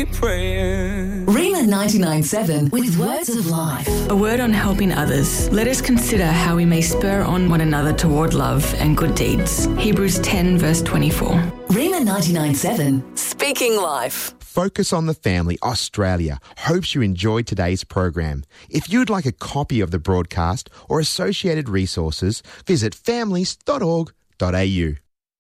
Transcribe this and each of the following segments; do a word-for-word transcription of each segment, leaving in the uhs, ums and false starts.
praying. Rhema ninety-nine point seven with Words of Life. A word on helping others. Let us consider how we may spur on one another toward love and good deeds. Hebrews ten verse twenty-four. Rhema ninety-nine point seven, speaking life. Focus on the Family Australia hopes you enjoyed today's program. If you'd like a copy of the broadcast or associated resources, visit families dot org dot a u.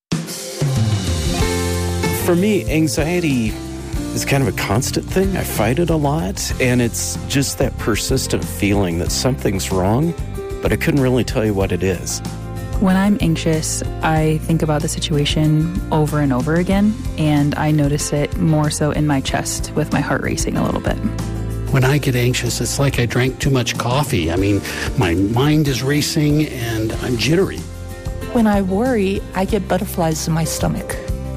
For me, anxiety is kind of a constant thing. I fight it a lot, and it's just that persistent feeling that something's wrong, but I couldn't really tell you what it is. When I'm anxious, I think about the situation over and over again, and I notice it more so in my chest with my heart racing a little bit. When I get anxious, it's like I drank too much coffee. I mean, my mind is racing and I'm jittery. When I worry, I get butterflies in my stomach.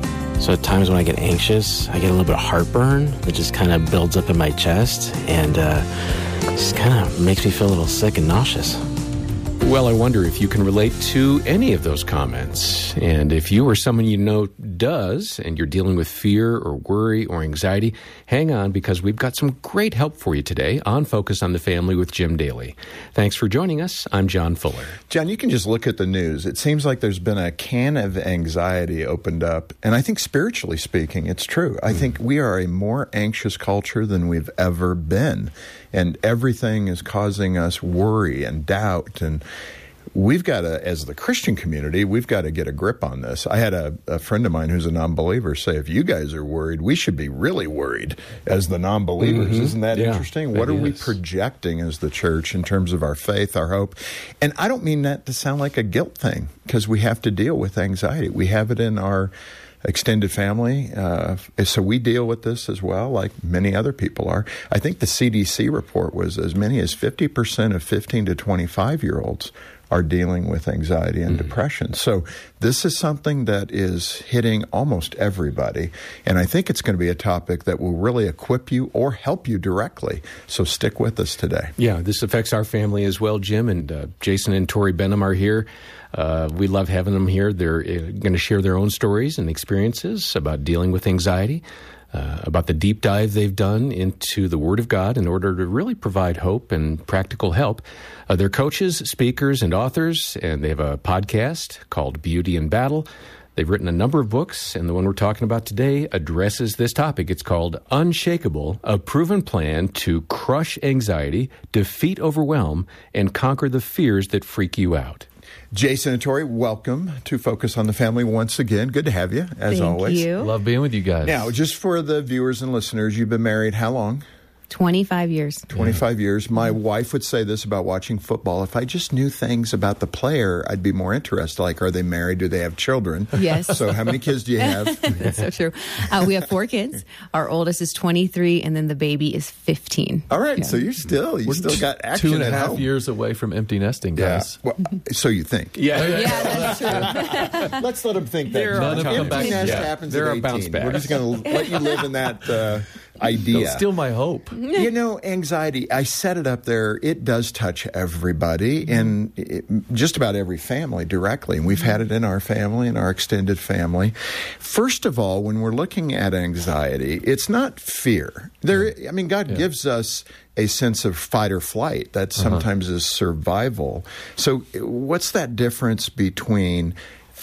So at times when I get anxious, I get a little bit of heartburn that just kind of builds up in my chest and uh, just kind of makes me feel a little sick and nauseous. Well, I wonder if you can relate to any of those comments. And if you or someone you know does, and you're dealing with fear or worry or anxiety, hang on, because we've got some great help for you today on Focus on the Family with Jim Daly. Thanks for joining us. I'm John Fuller. John, you can just look at the news. It seems like there's been a can of anxiety opened up. And I think spiritually speaking, it's true. I mm. think we are a more anxious culture than we've ever been. And everything is causing us worry and doubt. And we've got to, as the Christian community, we've got to get a grip on this. I had a, a friend of mine who's a non-believer say, if you guys are worried, we should be really worried as the non-believers. Mm-hmm. Isn't that yeah, interesting? What are is. we projecting as the church in terms of our faith, our hope? And I don't mean that to sound like a guilt thing, because we have to deal with anxiety. We have it in our extended family, uh, so we deal with this as well, like many other people are. I think the C D C report was as many as fifty percent of fifteen to twenty-five-year-olds are dealing with anxiety and mm-hmm. depression. So this is something that is hitting almost everybody, and I think it's going to be a topic that will really equip you or help you directly. So stick with us today. Yeah, this affects our family as well, Jim, and uh, Jason and Tori Benham are here. Uh, we love having them here. They're uh, going to share their own stories and experiences about dealing with anxiety, uh, about the deep dive they've done into the Word of God in order to really provide hope and practical help. Uh, they're coaches, speakers, and authors, and they have a podcast called Beauty in Battle. They've written a number of books, and the one we're talking about today addresses this topic. It's called Unshakable, a proven plan to crush anxiety, defeat overwhelm, and conquer the fears that freak you out. Jason and Tori, welcome to Focus on the Family once again. Good to have you, as Thank always. You. Love being with you guys. Now, just for the viewers and listeners, you've been married how long? twenty-five years. twenty-five yeah. years. My wife would say this about watching football. If I just knew things about the player, I'd be more interested. Like, are they married? Do they have children? Yes. So how many kids do you have? That's so true. Uh, we have four kids. Our oldest is twenty-three, and then the baby is fifteen. All right. Yeah. So you're still, you We're still got action Two and a at half home. years away from empty nesting, guys. Yeah. Well, so you think. Yeah. Yeah, that's true. Let's let them think that. There None of them empty back. nest Yeah. happens There at are bounce eighteen. backs. We're just going to let you live in that uh, idea. Don't steal my hope. You know, anxiety, I set it up there. It does touch everybody and it, just about every family directly. And we've had it in our family and our extended family. First of all, when we're looking at anxiety, it's not fear. There, I mean, God yeah. gives us a sense of fight or flight that sometimes uh-huh. is survival. So what's that difference between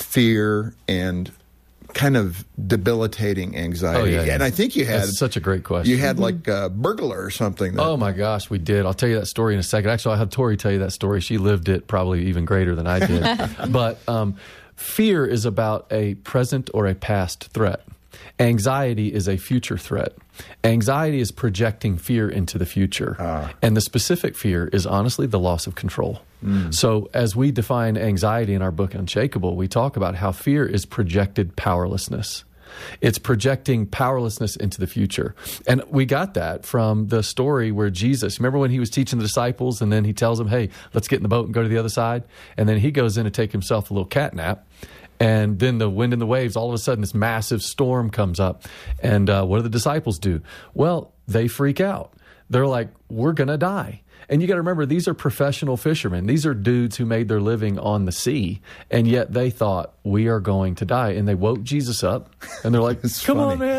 fear and kind of debilitating anxiety? Oh, yeah, yeah. And I think you had... That's such a great question. You had like a burglar or something. That, oh, my gosh, we did. I'll tell you that story in a second. Actually, I'll have Tori tell you that story. She lived it probably even greater than I did. But um, fear is about a present or a past threat. Anxiety is a future threat. Anxiety is projecting fear into the future. Ah. And the specific fear is honestly the loss of control. Mm. So as we define anxiety in our book, Unshakable, we talk about how fear is projected powerlessness. It's projecting powerlessness into the future. And we got that from the story where Jesus, remember when he was teaching the disciples and then he tells them, hey, let's get in the boat and go to the other side? And then he goes in to take himself a little cat nap. And then the wind and the waves, all of a sudden this massive storm comes up. And uh, what do the disciples do? Well, they freak out. They're like, we're going to die. And you got to remember, these are professional fishermen. These are dudes who made their living on the sea. And yet they thought, we are going to die. And they woke Jesus up. And they're like, come funny. on, man.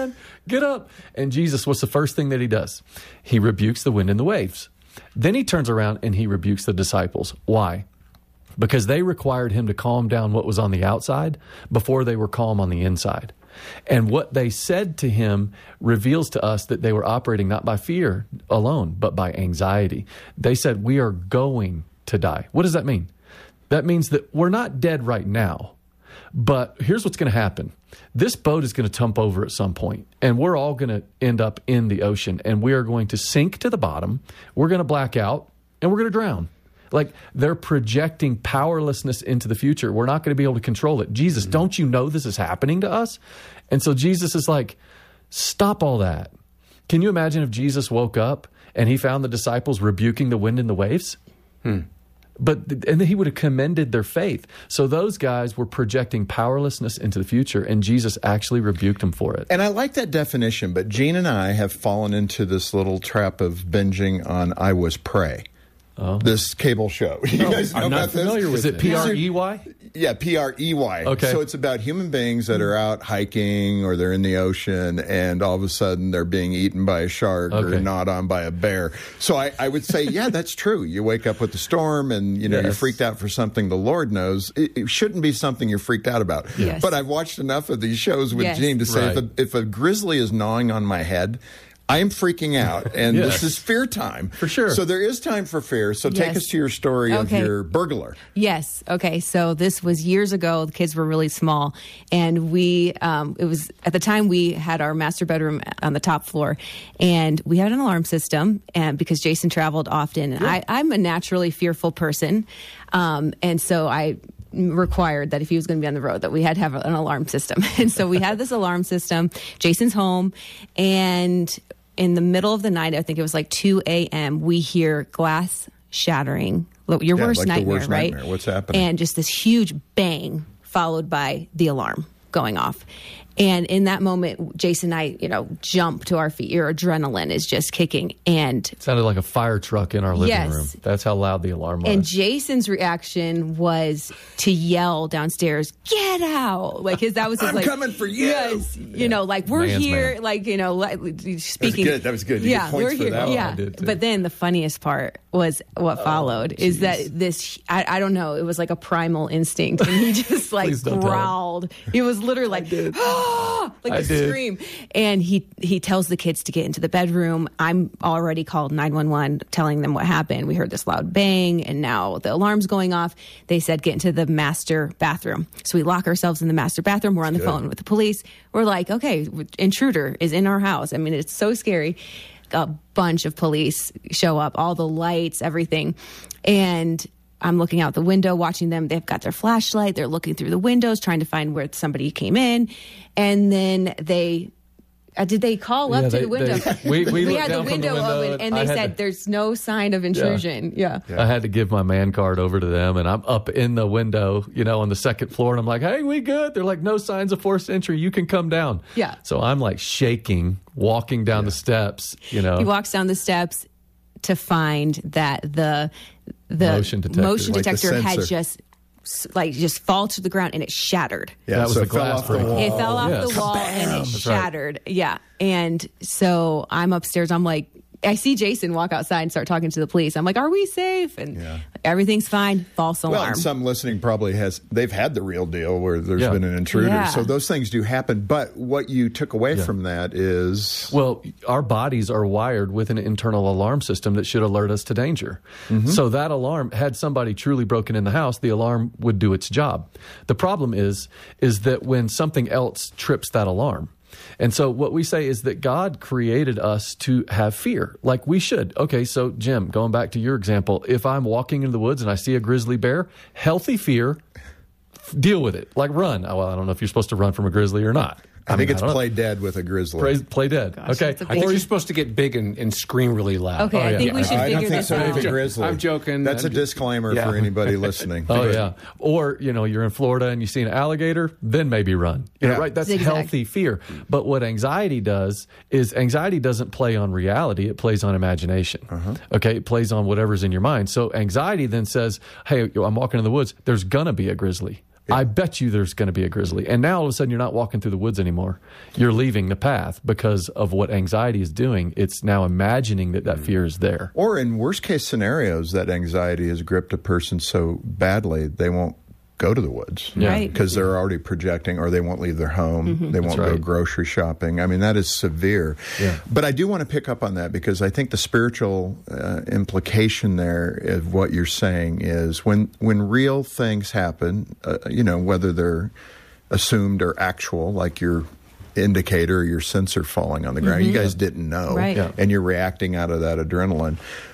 get up. And Jesus, what's the first thing that he does? He rebukes the wind and the waves. Then he turns around and he rebukes the disciples. Why? Because they required him to calm down what was on the outside before they were calm on the inside. And what they said to him reveals to us that they were operating not by fear alone, but by anxiety. They said, we are going to die. What does that mean? That means that we're not dead right now. But here's what's going to happen. This boat is going to tump over at some point, and we're all going to end up in the ocean, and we are going to sink to the bottom. We're going to black out, and we're going to drown. Like, they're projecting powerlessness into the future. We're not going to be able to control it. Jesus, mm-hmm. don't you know this is happening to us? And so Jesus is like, stop all that. Can you imagine if Jesus woke up and he found the disciples rebuking the wind and the waves? Hmm. But and then he would have commended their faith. So those guys were projecting powerlessness into the future, and Jesus actually rebuked them for it. And I like that definition, but Gene and I have fallen into this little trap of binging on I Was Prey. Oh. This cable show. You oh, guys know I'm not about familiar this? with it. P R E Y? Yeah, P R E Y. Okay. So it's about human beings that are out hiking or they're in the ocean and all of a sudden they're being eaten by a shark okay. or gnawed on by a bear. So I, I would say, yeah, that's true. You wake up with a storm and, you know, yes. you're freaked out for something the Lord knows. It, it shouldn't be something you're freaked out about. Yes. But I've watched enough of these shows with yes. Gene to say right. if, a, if a grizzly is gnawing on my head, I am freaking out, and yes. this is fear time. For sure. So there is time for fear. So yes. take us to your story okay. of your burglar. Yes. Okay. So this was years ago. The kids were really small. And we, um, it was, at the time, we had our master bedroom on the top floor. And we had an alarm system and because Jason traveled often. Yeah. I, I'm a naturally fearful person. Um, and so I required that if he was going to be on the road that we had to have an alarm system. And so we had this alarm system. Jason's home. And in the middle of the night, I think it was like two a.m., we hear glass shattering. Your yeah, worst like nightmare, worst right? Nightmare. What's happening? And just this huge bang followed by the alarm going off. And in that moment, Jason and I, you know, jump to our feet. Your adrenaline is just kicking. And it sounded like a fire truck in our living yes. room. That's how loud the alarm was. And Jason's reaction was to yell downstairs, "Get out!" Like his that was his I'm like, coming for you. Yes, you yeah. know, like we're Man's here, man. like you know, like, speaking. That was good. That was good. You yeah, get points we're for here. that one. Yeah, I did too. But then the funniest part was what oh, followed geez. is that this. I, I don't know. It was like a primal instinct, and he just like growled. It was literally like, ah, like I a did. scream. And he he tells the kids to get into the bedroom. I'm already called nine one one, telling them what happened. We heard this loud bang, and now the alarm's going off. They said get into the master bathroom. So we lock ourselves in the master bathroom. We're on the Good. phone with the police. We're like, okay, intruder is in our house. I mean, it's so scary. A bunch of police show up, all the lights, everything. And I'm looking out the window, watching them. They've got their flashlight. They're looking through the windows, trying to find where somebody came in. And then they, uh, did they call up Yeah, to they- the window? they- we- we looked had the down from the window window open, and and I they had said, to- there's no sign of intrusion. Yeah. I had to give my man card over to them, and I'm up in the window, you know, on the second floor, and I'm like, hey, we good? They're like, no signs of forced entry. You can come down. Yeah. So I'm like shaking, walking down the steps, you know. He walks down the steps to find that the the Motion detector. motion Like the detector had sensor. just like just fall to the ground and it shattered. Yeah, That was so the it fell glass off the breaking. wall. It fell off yes. the wall and it That's right. shattered. Yeah. And so I'm upstairs. I'm like, I see Jason walk outside and start talking to the police. I'm like, are we safe? And Yeah. everything's fine. False Well, alarm. and some listening probably has, they've had the real deal where there's Yeah. been an intruder. Yeah. So those things do happen. But what you took away Yeah. from that is. Well, our bodies are wired with an internal alarm system that should alert us to danger. So that alarm, had somebody truly broken in the house, the alarm would do its job. The problem is, is that when something else trips that alarm. And so what we say is that God created us to have fear, like we should. Okay, so Jim, going back to your example, if I'm walking in the woods and I see a grizzly bear, healthy fear, deal with it. Like run. Oh, well, I don't know if you're supposed to run from a grizzly or not. I, think mean, it's I don't play dead with a grizzly. Play, play dead. Gosh, okay. that's a I think Or- you're supposed to get big and, and scream really loud. Okay, Oh, I yeah. think we should I don't figure think this so out. with a grizzly. I'm joking. That's I'm a just- disclaimer yeah. for anybody listening. Oh Good. yeah, or you know you're in Florida and you see an alligator, then maybe run. You know, Yeah. right? That's Zigzag. healthy fear. But what anxiety does is anxiety doesn't play on reality; it plays on imagination. Uh-huh. Okay, it plays on whatever's in your mind. So anxiety then says, "Hey, I'm walking in the woods. There's gonna be a grizzly." I bet you there's going to be a grizzly. And now all of a sudden you're not walking through the woods anymore. You're leaving the path because of what anxiety is doing. It's now imagining that that fear is there. Or in worst case scenarios, that anxiety has gripped a person so badly they won't go to the woods. Yeah. Right. Because they're already projecting, or they won't leave their home. Mm-hmm. They won't That's go right. grocery shopping. I mean, that is severe. Yeah. But I do want to pick up on that because I think the spiritual uh, implication there of what you're saying is when, when real things happen, uh, you know, whether they're assumed or actual, like your indicator or your sensor falling on the ground, Mm-hmm. you guys didn't know, Right. Yeah. and you're reacting out of that adrenaline.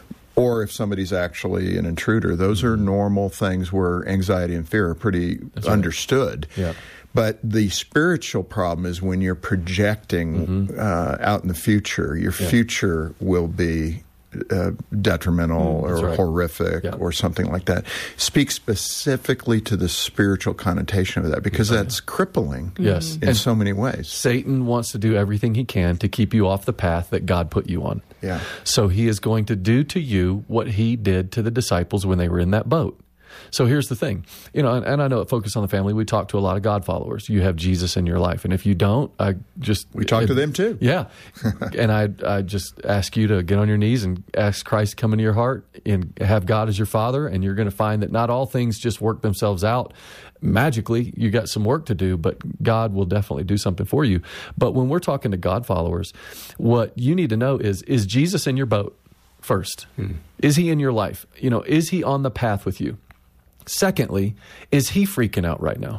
Or if somebody's actually an intruder, those are normal things where anxiety and fear are pretty That's right. understood. Yeah. But the spiritual problem is when you're projecting Mm-hmm. uh, out in the future, your Yeah. future will be uh, detrimental Mm, that's or right. horrific Yeah. or something like that. Speak specifically to the spiritual connotation of that because that's crippling Yes. in And so many ways. Satan wants to do everything he can to keep you off the path that God put you on. Yeah. So he is going to do to you what he did to the disciples when they were in that boat. So here's the thing, you know, and, and I know at Focus on the Family, we talk to a lot of God followers. You have Jesus in your life. And if you don't, I just... We talk it, to them too. Yeah. And I I just ask you to get on your knees and ask Christ to come into your heart and have God as your Father. And you're going to find that not all things just work themselves out magically. You got some work to do, but God will definitely do something for you. But when we're talking to God followers, what you need to know is, is Jesus in your boat first? Hmm. Is he in your life? You know, is he on the path with you? Secondly, is he freaking out right now?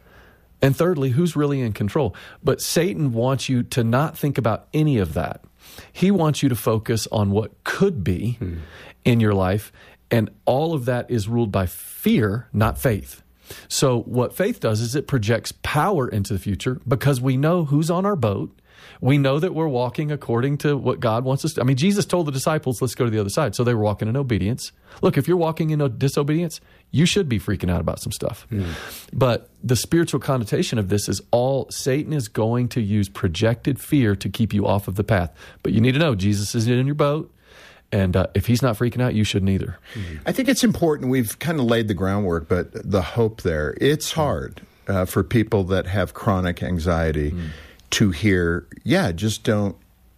And thirdly, who's really in control? But Satan wants you to not think about any of that. He wants you to focus on what could be hmm. in your life. And all of that is ruled by fear, not faith. So what faith does is it projects power into the future because we know who's on our boat. We know that we're walking according to what God wants us to. I mean, Jesus told the disciples, let's go to the other side. So they were walking in obedience. Look, if you're walking in disobedience, you should be freaking out about some stuff. Mm. But the spiritual connotation of this is all Satan is going to use projected fear to keep you off of the path. But you need to know Jesus is in your boat. And uh, if he's not freaking out, you shouldn't either. Mm-hmm. I think it's important. We've kind of laid the groundwork, but the hope there, it's hard uh, for people that have chronic anxiety mm. to hear, yeah, just don't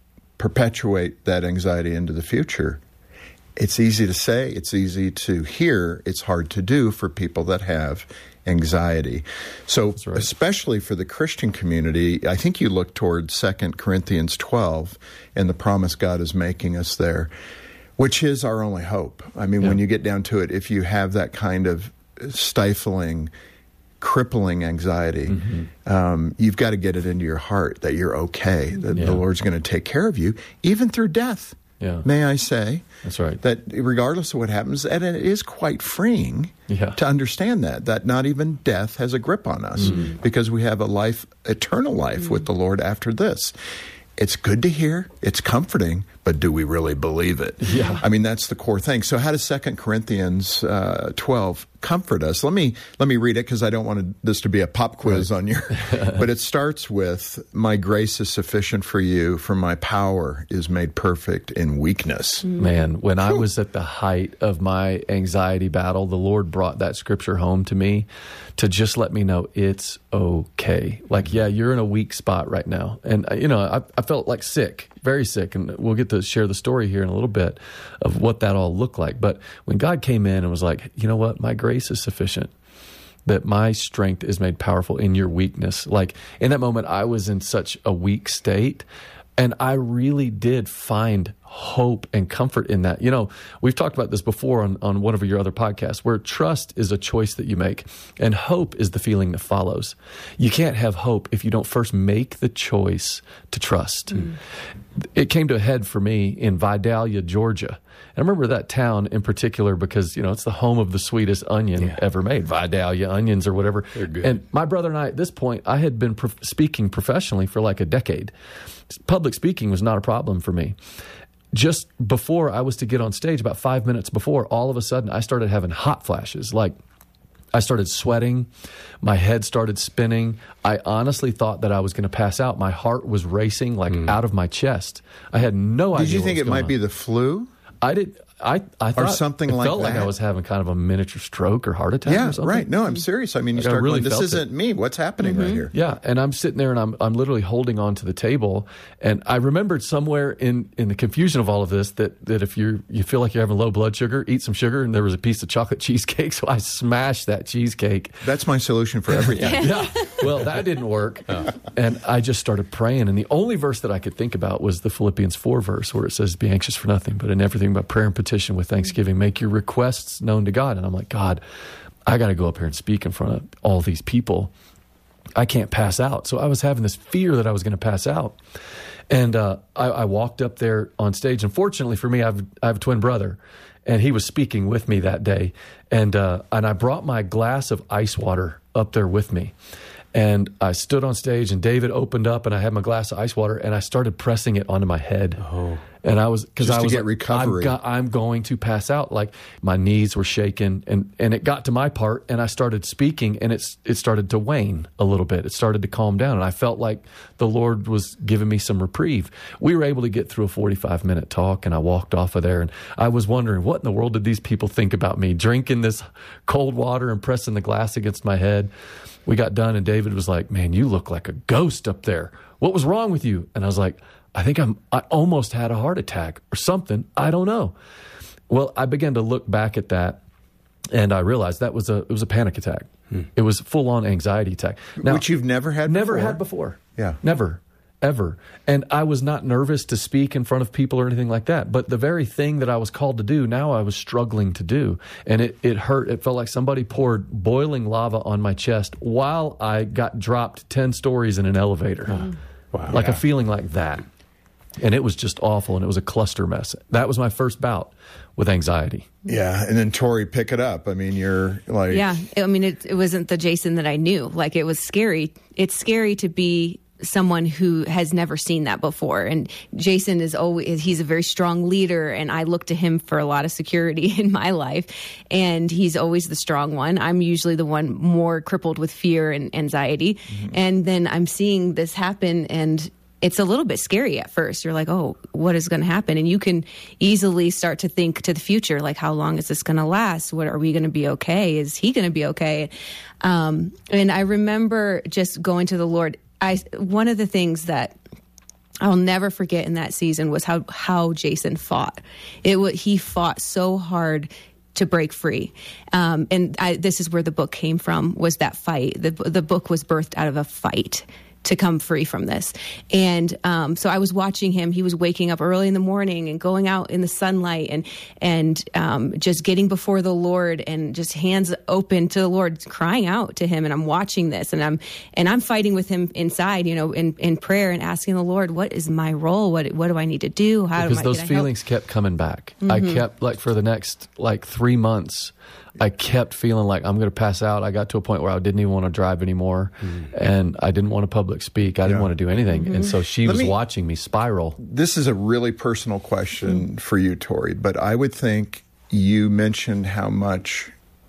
perpetuate that anxiety into the future. It's easy to say, it's easy to hear, it's hard to do for people that have anxiety. So right. especially for the Christian community, I think you look towards Second Corinthians twelve and the promise God is making us there, which is our only hope. I mean, yeah. when you get down to it, if you have that kind of stifling, crippling anxiety, mm-hmm. um, you've got to get it into your heart that you're okay, that yeah. the Lord's going to take care of you, even through death. Yeah. May I say? That's right. That regardless of what happens, and it is quite freeing yeah. to understand that, that not even death has a grip on us mm-hmm. because we have a life, eternal life mm-hmm. with the Lord after this. It's good to hear. It's comforting, but do we really believe it? Yeah. I mean, that's the core thing. So how does Second Corinthians uh, twelve comfort us? Let me let me read it because I don't want this to be a pop quiz right. on your... But it starts with, my grace is sufficient for you, for my power is made perfect in weakness. Man, when I was at the height of my anxiety battle, the Lord brought that scripture home to me to just let me know it's okay. Like, yeah, you're in a weak spot right now. And, you know, I, I felt like sick, very sick. And we'll get to share the story here in a little bit of what that all looked like. But when God came in and was like, you know what, my grace is sufficient, that my strength is made powerful in your weakness. Like, in that moment, I was in such a weak state. And I really did find hope and comfort in that. You know, we've talked about this before on, on one of your other podcasts, where trust is a choice that you make, and hope is the feeling that follows. You can't have hope if you don't first make the choice to trust. Mm. It came to a head for me in Vidalia, Georgia. And I remember that town in particular because, you know, it's the home of the sweetest onion yeah. ever made, Vidalia onions or whatever. They're good. And my brother and I, at this point, I had been prof- speaking professionally for like a decade. Public speaking was not a problem for me. Just before I was to get on stage, about five minutes before, all of a sudden I started having hot flashes. Like, I started sweating. My head started spinning. I honestly thought that I was going to pass out. My heart was racing like mm. out of my chest. I had no idea. Did you think what was it might on. be the flu? I did. I, I thought or something it like felt that. like I was having kind of a miniature stroke or heart attack Yeah, or something. right. No, I'm serious. I mean, you Like, I start really going, this felt isn't it. me. What's happening right here? Yeah, and I'm sitting there and I'm I'm literally holding on to the table, and I remembered somewhere in, in the confusion of all of this that, that if you you feel like you're having low blood sugar, eat some sugar, and there was a piece of chocolate cheesecake, so I smashed that cheesecake. That's my solution for everything. yeah. Well, that didn't work, and I just started praying, and the only verse that I could think about was the Philippians four verse where it says, "Be anxious for nothing, but in everything by prayer and petition with thanksgiving, make your requests known to God." And I'm like, God, I got to go up here and speak in front of all these people. I can't pass out. So I was having this fear that I was going to pass out. And uh, I, I walked up there on stage. And fortunately for me, I've, I have a twin brother, and he was speaking with me that day. And, uh, and I brought my glass of ice water up there with me. And I stood on stage, and David opened up, and I had my glass of ice water, and I started pressing it onto my head. Oh. And I was, because Just I to was get like, recovery. I'm, go- I'm going to pass out. Like my knees were shaking, and, and it got to my part, and I started speaking, and it's it started to wane a little bit. It started to calm down, and I felt like the Lord was giving me some reprieve. We were able to get through a forty-five minute talk, and I walked off of there, and I was wondering, what in the world did these people think about me drinking this cold water and pressing the glass against my head? We got done, and David was like, "Man, you look like a ghost up there. What was wrong with you?" And I was like, I think I'm, I almost had a heart attack or something. I don't know. Well, I began to look back at that, and I realized that was a, it was a panic attack. Hmm. It was full on anxiety attack. Now, Which you've never had never before? had before. Yeah. Never, ever. And I was not nervous to speak in front of people or anything like that. But the very thing that I was called to do, now I was struggling to do. And it, it hurt. It felt like somebody poured boiling lava on my chest while I got dropped ten stories in an elevator. Mm. Wow. Like Yeah. a feeling like that. And it was just awful, and it was a cluster mess. That was my first bout with anxiety. Yeah, and then Tori, pick it up. I mean, you're like... Yeah, I mean, it, it wasn't the Jason that I knew. Like, it was scary. It's scary to be someone who has never seen that before. And Jason is always, he's a very strong leader, and I look to him for a lot of security in my life. And he's always the strong one. I'm usually the one more crippled with fear and anxiety. Mm-hmm. And then I'm seeing this happen, and it's a little bit scary at first. You're like, oh, what is going to happen? And you can easily start to think to the future, like, how long is this going to last? What are we going to be okay? Is he going to be okay? Um, and I remember just going to the Lord. I one of the things that I'll never forget in that season was how how Jason fought. It was, he fought so hard to break free. Um, and I, this is where the book came from, was that fight. The, the book was birthed out of a fight to come free from this. And um, so I was watching him. He was waking up early in the morning and going out in the sunlight and and um, just getting before the Lord and just hands open to the Lord, crying out to him. And I'm watching this, and I'm and I'm fighting with him inside, you know, in, in prayer and asking the Lord, what is my role? What what do I need to do? How because do I those feelings kept coming back. Mm-hmm. I kept, like, for the next like three months, I kept feeling like I'm going to pass out. I got to a point where I didn't even want to drive anymore, mm-hmm. and I didn't want to public speak. I didn't yeah. want to do anything. Mm-hmm. And so she Let was me, watching me spiral. This is a really personal question mm-hmm. for you, Tori, but I would think you mentioned how much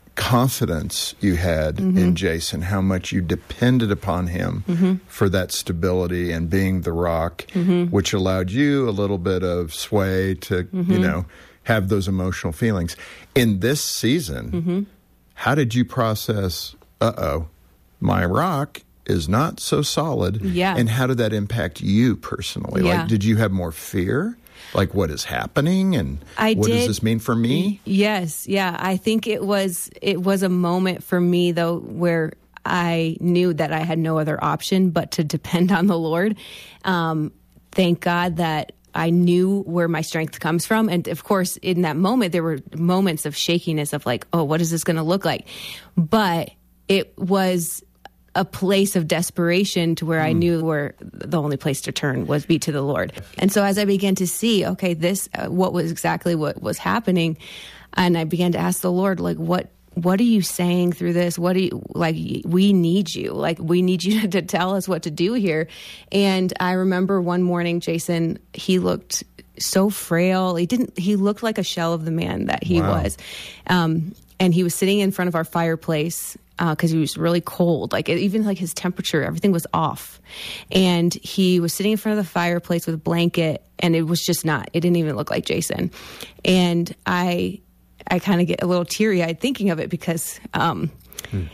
confidence you had mm-hmm. in Jason, how much you depended upon him mm-hmm. for that stability and being the rock, mm-hmm. which allowed you a little bit of sway to, mm-hmm. you know, have those emotional feelings. In this season, mm-hmm. how did you process, uh-oh, my rock is not so solid? Yeah. And how did that impact you personally? Yeah. Like, did you have more fear? Like, what is happening, and I what did, does this mean for me? Yes, yeah. I think it was it was a moment for me, though, where I knew that I had no other option but to depend on the Lord. Um, thank God that I knew where my strength comes from. And of course, in that moment, there were moments of shakiness of like, oh, what is this going to look like? But it was a place of desperation to where mm. I knew where the only place to turn was be to the Lord. And so as I began to see, okay, this, uh, what was exactly what was happening. And I began to ask the Lord, like, what, what are you saying through this? What do you, like, we need you, like, we need you to, to tell us what to do here. And I remember one morning, Jason, he looked so frail. He didn't, he looked like a shell of the man that he wow. was. Um, and he was sitting in front of our fireplace because uh, he was really cold. Like even like his temperature, everything was off. And he was sitting in front of the fireplace with a blanket, and it was just not. It didn't even look like Jason. And I, I kind of get a little teary-eyed thinking of it because um, hmm.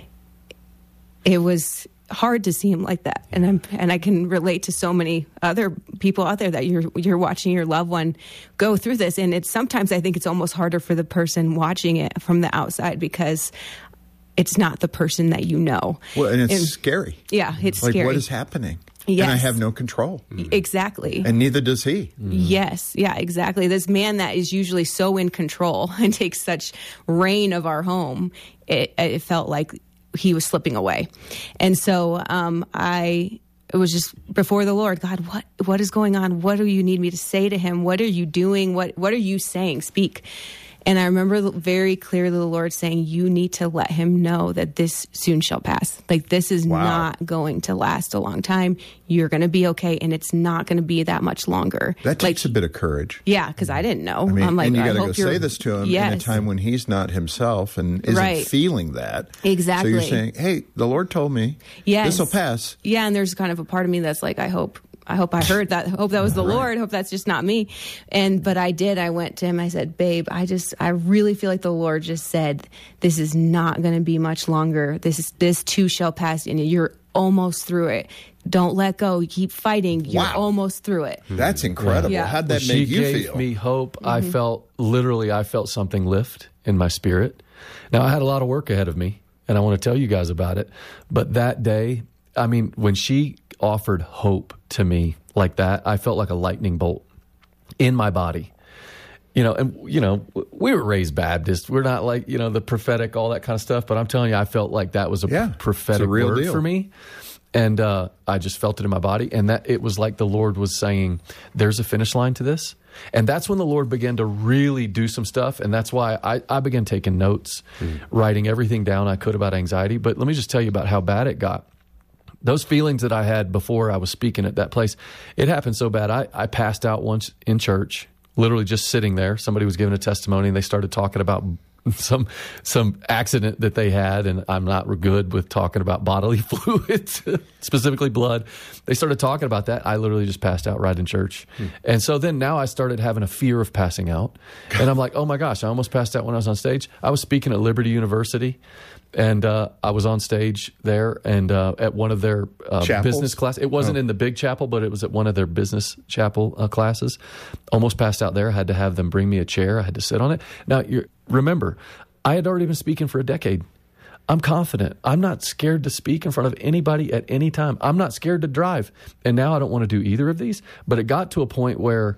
it was hard to see him like that. And I'm and I can relate to so many other people out there that you're you're watching your loved one go through this. And it's sometimes I think it's almost harder for the person watching it from the outside because it's not the person that you know. Well, and it's and, scary. Yeah, it's like, scary. What is happening? Yes. And I have no control. Exactly. And neither does he. Mm-hmm. Yes. Yeah, exactly. This man that is usually so in control and takes such reign of our home, it, it felt like he was slipping away. And so um, I... It was just before the Lord, God, what what is going on? What do you need me to say to him? What are you doing? What what are you saying? Speak. And I remember very clearly the Lord saying, you need to let him know that this soon shall pass. Like, this is wow. not going to last a long time. You're going to be okay, and it's not going to be that much longer. That like, takes a bit of courage. Yeah, because I didn't know. I mean, I'm like, and you got to go say this to him yes. in a time when he's not himself and isn't right. feeling that. Exactly. So you're saying, hey, the Lord told me yes. this will pass. Yeah, and there's kind of a part of me that's like, I hope. I hope I heard that. I hope that was the right. Lord. I hope that's just not me. And, but I did. I went to him. I said, babe, I just, I really feel like the Lord just said, this is not going to be much longer. This is, this too shall pass. And you're almost through it. Don't let go. Keep fighting. You're wow. almost through it. That's incredible. Yeah. How'd that well, make she you gave feel? me hope. Mm-hmm. I felt, literally, I felt something lift in my spirit. Now, I had a lot of work ahead of me, and I want to tell you guys about it. But that day, I mean, when she offered hope to me like that, I felt like a lightning bolt in my body. You know, and, you know, we were raised Baptist. We're not like, you know, the prophetic, all that kind of stuff. But I'm telling you, I felt like that was a yeah, prophetic a real word deal. for me. And uh, I just felt it in my body. And that it was like the Lord was saying, there's a finish line to this. And that's when the Lord began to really do some stuff. And that's why I, I began taking notes, mm. writing everything down I could about anxiety. But let me just tell you about how bad it got. Those feelings that I had before I was speaking at that place, it happened so bad. I, I passed out once in church, literally just sitting there. Somebody was giving a testimony, and they started talking about some some accident that they had, and I'm not good with talking about bodily fluids, specifically blood. They started talking about that. I literally just passed out right in church. Hmm. And so then now I started having a fear of passing out. And I'm like, oh my gosh, I almost passed out when I was on stage. I was speaking at Liberty University, and uh, I was on stage there and uh, at one of their uh, business classes. It wasn't oh. in the big chapel, but it was at one of their business chapel uh, classes. Almost passed out there. I had to have them bring me a chair. I had to sit on it. Now, you're, remember, I had already been speaking for a decade. I'm confident. I'm not scared to speak in front of anybody at any time. I'm not scared to drive. And now I don't want to do either of these. But it got to a point where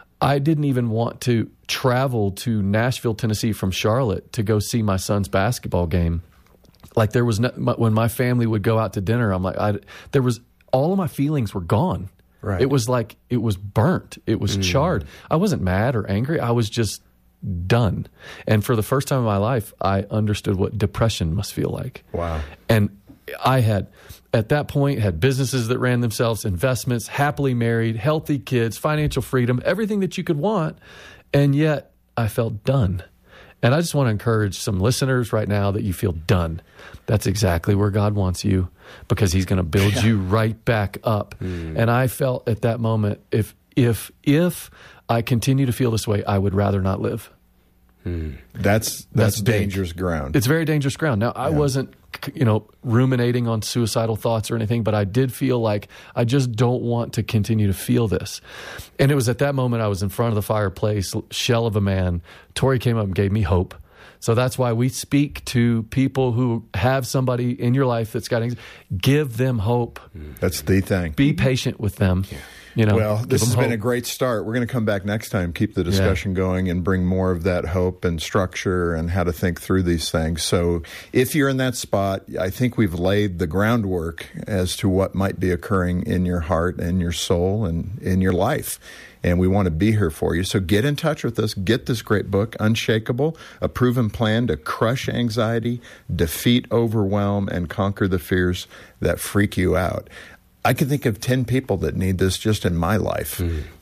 I didn't even want to travel to Nashville, Tennessee from Charlotte to go see my son's basketball game. Like there was no, when my family would go out to dinner, I'm like, I, there was, all of my feelings were gone. Right. It was like, it was burnt. It was mm. charred. I wasn't mad or angry. I was just done. And for the first time in my life, I understood what depression must feel like. Wow. And I had, at that point, had businesses that ran themselves, investments, happily married, healthy kids, financial freedom, everything that you could want. And yet I felt done. And I just want to encourage some listeners right now that you feel done. That's exactly where God wants you, because he's going to build yeah. you right back up. Mm. And I felt at that moment, if if if I continue to feel this way, I would rather not live. Mm. That's that's, that's dangerous ground. It's very dangerous ground. Now, I yeah. wasn't, you know, ruminating on suicidal thoughts or anything, but I did feel like I just don't want to continue to feel this. And it was at that moment I was in front of the fireplace, shell of a man. Tori came up and gave me hope. So that's why we speak to people who have somebody in your life that's got anxiety. Give them hope. That's the thing. Be patient with them. Yeah. You know, well, this has hope. been a great start. We're going to come back next time, keep the discussion yeah. going, and bring more of that hope and structure and how to think through these things. So if you're in that spot, I think we've laid the groundwork as to what might be occurring in your heart and your soul and in your life. And we want to be here for you. So get in touch with us. Get this great book, Unshakable, a proven plan to crush anxiety, defeat overwhelm, and conquer the fears that freak you out. I can think of ten people that need this just in my life. Mm.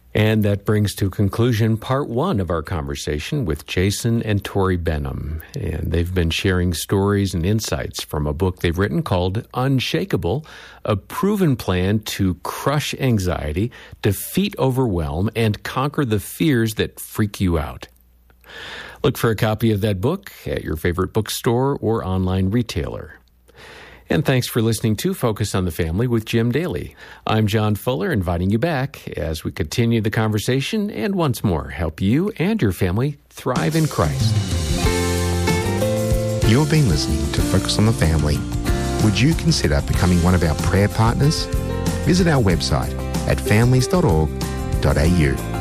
And that brings to conclusion part one of our conversation with Jason and Tori Benham. And they've been sharing stories and insights from a book they've written called Unshakable, a proven plan to crush anxiety, defeat overwhelm, and conquer the fears that freak you out. Look for a copy of that book at your favorite bookstore or online retailer. And thanks for listening to Focus on the Family with Jim Daly. I'm John Fuller, inviting you back as we continue the conversation and once more help you and your family thrive in Christ. You've been listening to Focus on the Family. Would you consider becoming one of our prayer partners? Visit our website at families dot org dot a u.